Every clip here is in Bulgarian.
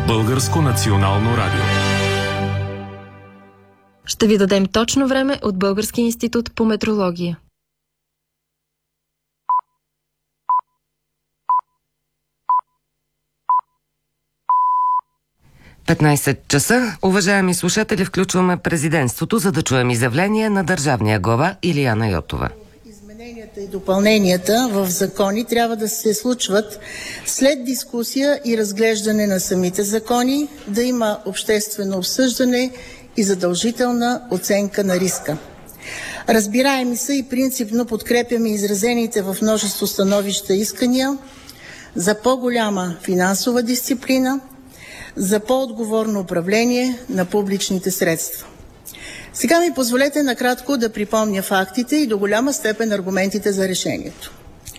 Българско национално радио. Ще ви дадем точно време от Българския институт по метрология. 15 часа. Уважаеми слушатели, включваме президентството, за да чуем изявление на държавния глава Илияна Йотова. Измененията и допълненията в закони трябва да се случват след дискусия и разглеждане на самите закони, да има обществено обсъждане и задължителна оценка на риска. Разбираеми са и принципно подкрепяме изразените в множество становища искания за по-голяма финансова дисциплина, за по-отговорно управление на публичните средства. Сега ми позволете накратко да припомня фактите и до голяма степен аргументите за решението.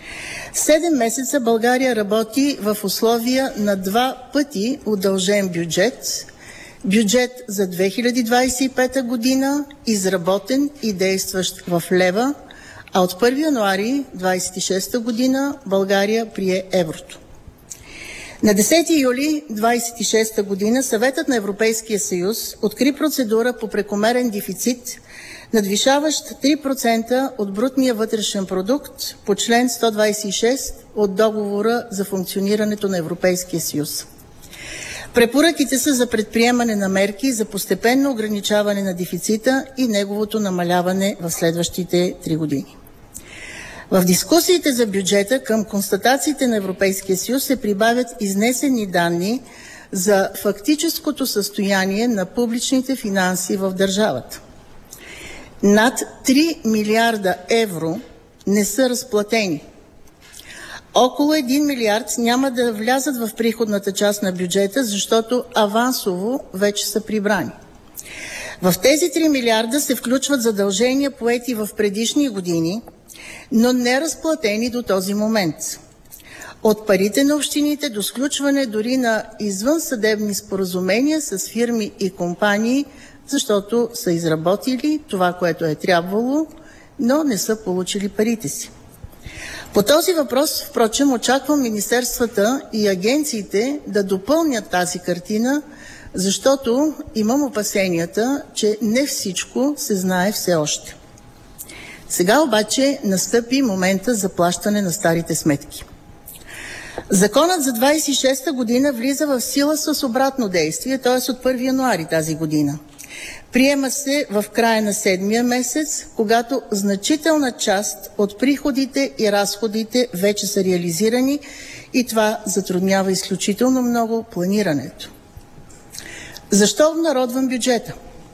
7 месеца България работи в условия на 2 пъти удължен бюджет. Бюджет за 2025 година, изработен и действащ в лева, а от 1 януари 2026 година България прие еврото. На 10 юли 2026 година Съветът на Европейския съюз откри процедура по прекомерен дефицит, надвишаващ 3% от брутния вътрешен продукт по член 126 от Договора за функционирането на Европейския съюз. Препоръките са за предприемане на мерки за постепенно ограничаване на дефицита и неговото намаляване в следващите 3 години. В дискусиите за бюджета към констатациите на Европейския съюз се прибавят изнесени данни за фактическото състояние на публичните финанси в държавата. Над 3 милиарда евро не са разплатени. Около 1 милиард няма да влязат в приходната част на бюджета, защото авансово вече са прибрани. В тези 3 милиарда се включват задължения, поети в предишни години, но не разплатени до този момент. От парите на общините до сключване дори на извънсъдебни споразумения с фирми и компании, защото са изработили това, което е трябвало, но не са получили парите си. По този въпрос, впрочем, очаквам министерствата и агенциите да допълнят тази картина, защото имам опасенията, че не всичко се знае все още. Сега обаче настъпи момента за плащане на старите сметки. Законът за 26-та година влиза в сила с обратно действие, т.е. от 1 януари тази година. Приема се в края на 7-я месец, когато значителна част от приходите и разходите вече са реализирани и това затруднява изключително много планирането. Защо обнародвам бюджета?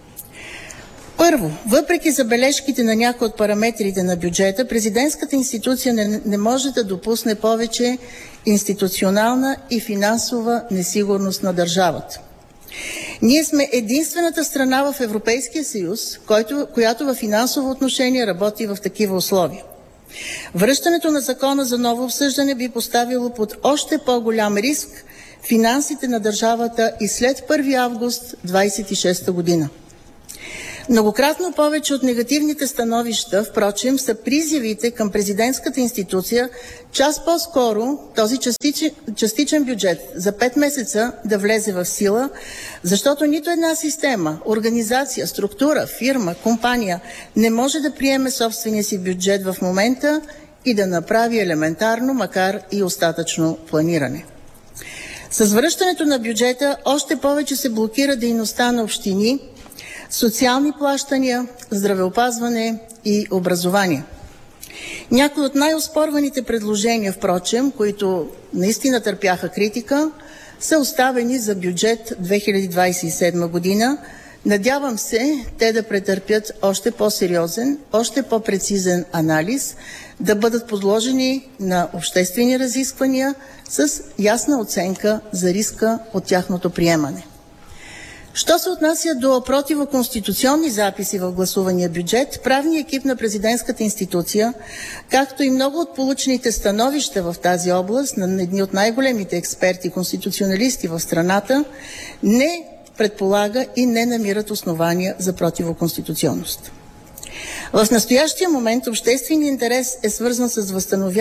Първо, въпреки забележките на някои от параметрите на бюджета, президентската институция не може да допусне повече институционална и финансова несигурност на държавата. Ние сме единствената страна в Европейския съюз, която в финансово отношение работи в такива условия. Връщането на закона за ново обсъждане би поставило под още по-голям риск финансите на държавата и след 1 август 2026 година. Многократно повече от негативните становища, впрочем, са призивите към президентската институция час по-скоро този частичен бюджет за 5 месеца да влезе в сила, защото нито една система, организация, структура, фирма, компания не може да приеме собствения си бюджет в момента и да направи елементарно, макар и остатъчно планиране. С връщането на бюджета още повече се блокира дейността на общини, социални плащания, здравеопазване и образование. Някои от най-оспорваните предложения, впрочем, които наистина търпяха критика, са оставени за бюджет 2027 година. Надявам се те да претърпят още по-сериозен, още по-прецизен анализ, да бъдат подложени на обществени разисквания с ясна оценка за риска от тяхното приемане. Що се отнася до противоконституционни записи в гласувания бюджет, правният екип на президентската институция, както и много от получените становища в тази област на едни от най-големите експерти конституционалисти в страната, не предполага и не намират основания за противоконституционност. В настоящия момент общественият интерес е свързан с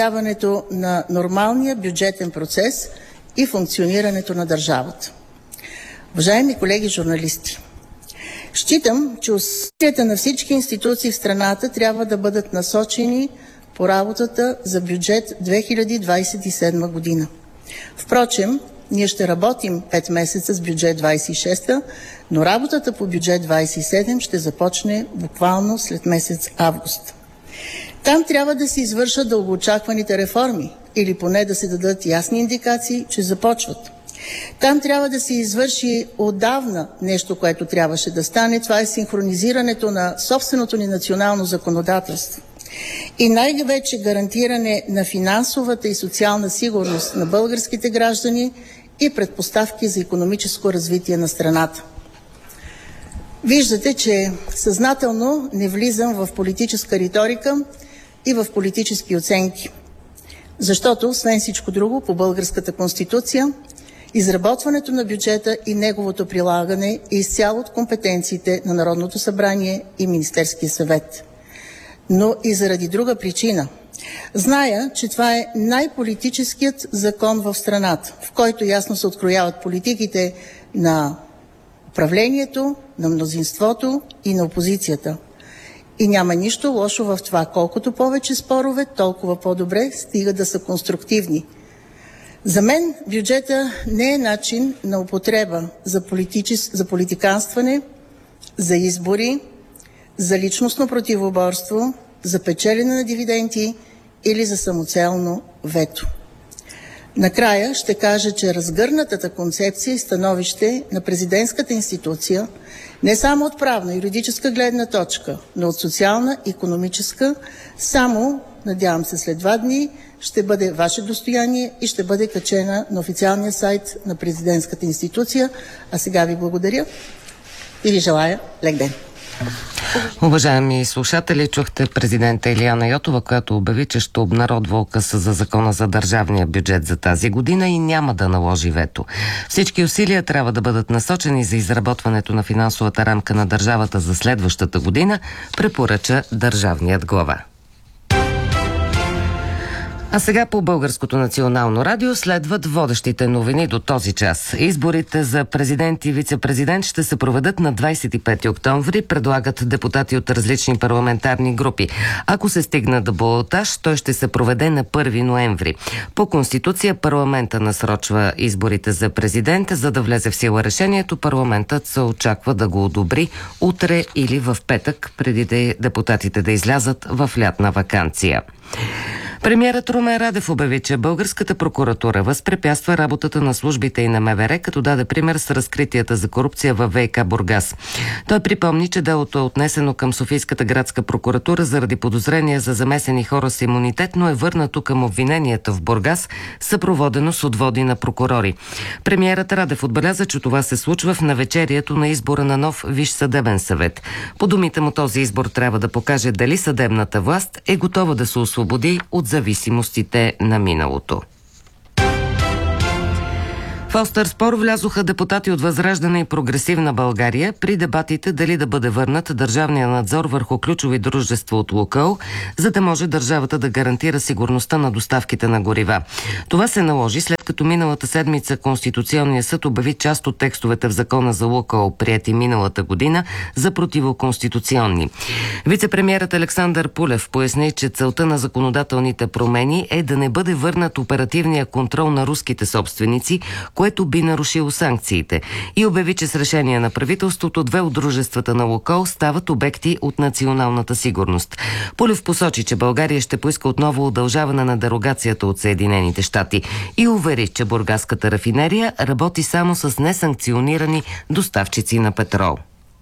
възстановяването на нормалния бюджетен процес и функционирането на държавата. Уважаеми колеги журналисти, считам, че усилията на всички институции в страната трябва да бъдат насочени по работата за бюджет 2027 година. Впрочем, ние ще работим 5 месеца с бюджет 26, но работата по бюджет 27 ще започне буквално след месец август. Там трябва да се извършат дългоочакваните реформи или поне да се дадат ясни индикации, че започват. Там трябва да се извърши отдавна нещо, което трябваше да стане. Това е синхронизирането на собственото ни национално законодателство. И най-вече гарантиране на финансовата и социална сигурност на българските граждани и предпоставки за икономическо развитие на страната. Виждате, че съзнателно не влизам в политическа риторика и в политически оценки. Защото, освен всичко друго, по българската конституция, изработването на бюджета и неговото прилагане е изцяло от компетенциите на Народното събрание и Министерския съвет. Но и заради друга причина. Зная, че това е най-политическият закон в страната, в който ясно се открояват политиките на управлението, на мнозинството и на опозицията. И няма нищо лошо в това. Колкото повече спорове, толкова по-добре, стига да са конструктивни. За мен бюджета не е начин на употреба за политиканстване, за избори, за личностно противоборство, за печелене на дивиденти или за самоцелно вето. Накрая ще кажа, че разгърнатата концепция и становище на президентската институция не само от правна и юридическа гледна точка, но от социална и икономическа, само, надявам се след 2 дни, ще бъде ваше достояние и ще бъде качена на официалния сайт на президентската институция. А сега ви благодаря и ви желая лек ден. Уважаеми слушатели, чухте президента Илияна Йотова, която обяви, че ще обнародва указа за закона за държавния бюджет за тази година и няма да наложи вето. Всички усилия трябва да бъдат насочени за изработването на финансовата рамка на държавата за следващата година, препоръча държавният глава. А сега по Българското национално радио следват водещите новини до този час. Изборите за президент и вице-президент ще се проведат на 25 октомври, предлагат депутати от различни парламентарни групи. Ако се стигне до балотаж, той ще се проведе на 1 ноември. По Конституция парламента насрочва изборите за президент. За да влезе в сила решението, парламентът се очаква да го одобри утре или в петък, преди депутатите да излязат в лятна ваканция. Премиерът Румен Радев обяви, че българската прокуратура възпрепятства работата на службите и на МВР, като даде пример с разкритията за корупция във ВиК Бургас. Той припомни, че делото е отнесено към Софийската градска прокуратура заради подозрения за замесени хора с имунитет, но е върнато към обвиненията в Бургас, съпроводено с отводи на прокурори. Премиерът Радев отбеляза, че това се случва в навечерието на избора на нов Висш съдебен съвет. По думите му, този избор трябва да покаже дали съдебната власт е готова да се освободи от зависимостите на миналото. В остър спор влязоха депутати от Възраждане и Прогресивна България при дебатите дали да бъде върнат държавния надзор върху ключови дружества от Лукойл, за да може държавата да гарантира сигурността на доставките на горива. Това се наложи след като миналата седмица Конституционният съд обяви част от текстовете в закона за Лукойл, приети миналата година, за противоконституционни. Вицепремиерът Александър Пулев поясни, че целта на законодателните промени е да не бъде върнат оперативния контрол на руските собственици, което би нарушило санкциите, и обяви, че с решение на правителството 2 от дружествата на Лукойл стават обекти от националната сигурност. Пулев посочи, че България ще поиска отново удължаване на дерогацията от Съединените щати и увери, че бургаската рафинерия работи само с несанкционирани доставчици на петрол.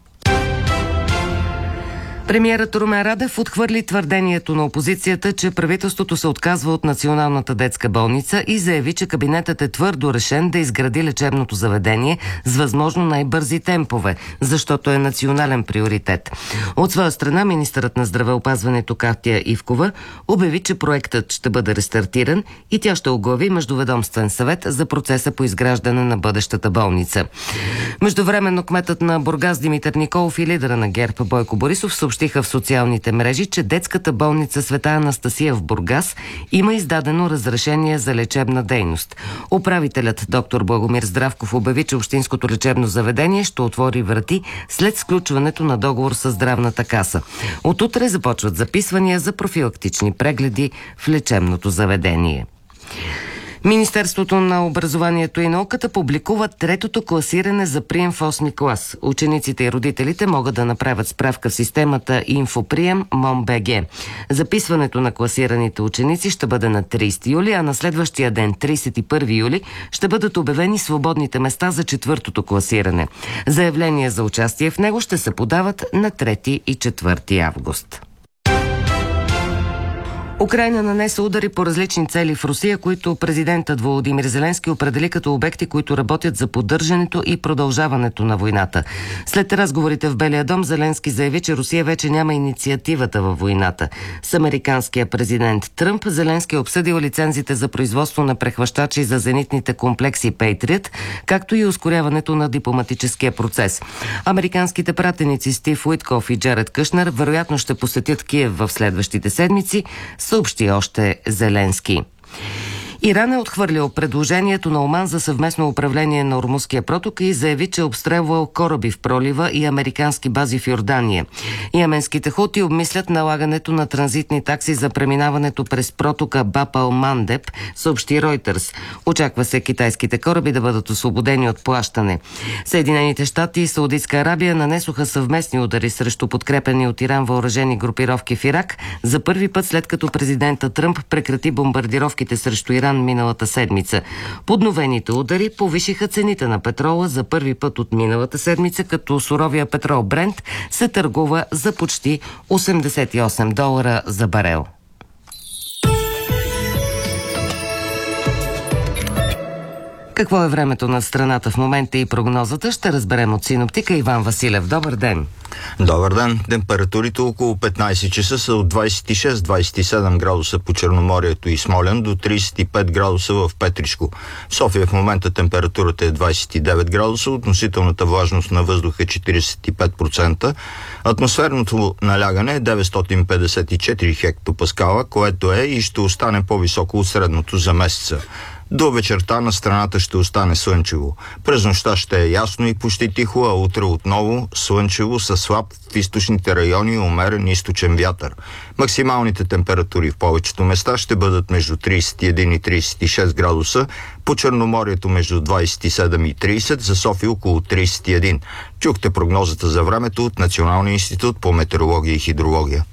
Премиерът Румен Радев отхвърли твърдението на опозицията, че правителството се отказва от Националната детска болница и заяви, че кабинетът е твърдо решен да изгради лечебното заведение с възможно най-бързи темпове, защото е национален приоритет. От своя страна, министърът на здравеопазването Катя Ивкова обяви, че проектът ще бъде рестартиран и тя ще оглави Междуведомствен съвет за процеса по изграждане на бъдещата болница. Междувременно кметът на Бургас Димитър Николов и лидера на ГЕРБ Бойко Борисов съобщи, съобщиха в социалните мрежи, че детската болница Света Анастасия в Бургас има издадено разрешение за лечебна дейност. Управителят доктор Благомир Здравков обяви, че общинското лечебно заведение ще отвори врати след сключването на договор с Здравната каса. От утре започват записвания за профилактични прегледи в лечебното заведение. Министерството на образованието и науката публикува третото класиране за прием в 8 клас. Учениците и родителите могат да направят справка в системата Инфоприем МОН.БГ. Записването на класираните ученици ще бъде на 30 юли, а на следващия ден, 31 юли, ще бъдат обявени свободните места за четвъртото класиране. Заявления за участие в него ще се подават на 3 и 4 август. Украйна нанесе удари по различни цели в Русия, които президентът Володимир Зеленски определи като обекти, които работят за поддържането и продължаването на войната. След разговорите в Белия дом, Зеленски заяви, че Русия вече няма инициативата във войната. С американския президент Тръмп Зеленски обсъдил лицензите за производство на прехващачи за зенитните комплекси Patriot, както и ускоряването на дипломатическия процес. Американските пратеници Стив Уитков и Джаред Кушнер вероятно ще посетят Киев в следващите седмици, съобщи още Зеленски. Иран е отхвърлил предложението на Оман за съвместно управление на Ормузския проток и заяви, че обстрелвал кораби в пролива и американски бази в Йордания. Йеменските хути обмислят налагането на транзитни такси за преминаването през протока Баб-ел-Мандеб, съобщи Ройтерс. Очаква се китайските кораби да бъдат освободени от плащане. Съединените щати и Саудитска Арабия нанесоха съвместни удари срещу подкрепени от Иран въоръжени групировки в Ирак за първи път след като президента Тръмп прекрати бомбардировките срещу Иран миналата седмица. Подновените удари повишиха цените на петрола за първи път от миналата седмица, като суровия петрол Брент се търгува за почти $88 за барел. Какво е времето на страната в момента и прогнозата, ще разберем от синоптика Иван Василев. Добър ден! Добър ден! Температурите около 15 часа са от 26-27 градуса по Черноморието и Смолян до 35 градуса в Петричко. В София в момента температурата е 29 градуса, относителната влажност на въздуха е 45%, атмосферното налягане е 954 хектопаскала, което е и ще остане по-високо от средното за месеца. До вечерта на страната ще остане слънчево. През нощта ще е ясно и почти тихо, а утре отново слънчево със слаб в източните райони и умерен източен вятър. Максималните температури в повечето места ще бъдат между 31 и 36 градуса, по Черноморието между 27 и 30, за София около 31. Чухте прогнозата за времето от Националния институт по метеорология и хидрология.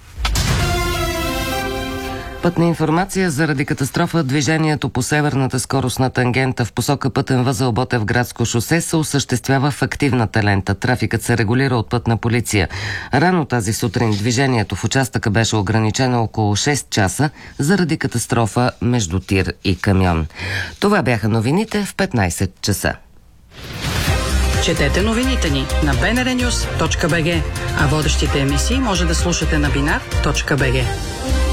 Пътна информация: заради катастрофа движението по северната скоростна тангента в посока пътен възел Ботевградско шосе се осъществява в активната лента. Трафикът се регулира от пътна полиция. Рано тази сутрин движението в участъка беше ограничено около 6 часа заради катастрофа между тир и камион. Това бяха новините в 15 часа. Четете новините ни на bnrnews.bg, а водещите емисии може да слушате на binar.bg.